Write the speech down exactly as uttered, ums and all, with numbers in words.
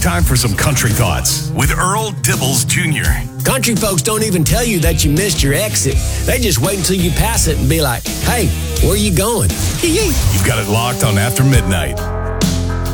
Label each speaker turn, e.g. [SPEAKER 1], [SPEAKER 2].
[SPEAKER 1] time for some country thoughts with Earl Dibbles Junior
[SPEAKER 2] Country folks don't even tell you that you missed your exit. They just wait until you pass it and be like, hey, where are you going?
[SPEAKER 1] You've got it locked on After Midnight.